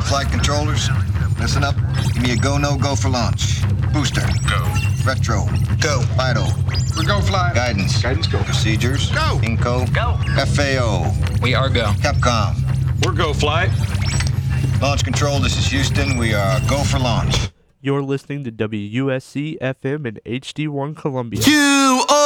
flight controllers, listen up. Give me a go, no go for launch. Booster. Go. Retro. Go. Vital. We go fly. Guidance. Guidance, go. Procedures. Go. Inco. Go. FAO. We are go. Capcom. We're go fly. Launch control, this is Houston. We are go for launch. You're listening to WUSC FM and HD1 Columbia.